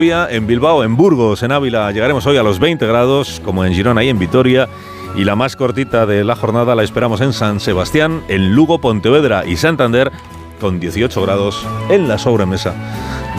En Bilbao, en Burgos, en Ávila, llegaremos hoy a los 20 grados, como en Girona y en Vitoria. Y la más cortita de la jornada la esperamos en San Sebastián, en Lugo, Pontevedra y Santander, con 18 grados en la sobremesa